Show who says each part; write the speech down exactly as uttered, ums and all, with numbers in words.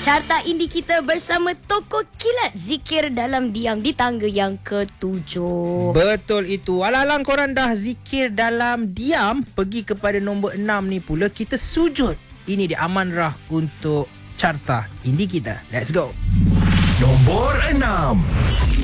Speaker 1: Carta Indie kita bersama tokoh kilat zikir dalam diam di tangga yang ketujuh.
Speaker 2: Betul itu. Alang-alang korang dah zikir dalam diam, pergi kepada nombor enam ni pula, kita sujud. Ini dia amanrah untuk Carta Indie kita. Let's go.
Speaker 3: Nombor enam.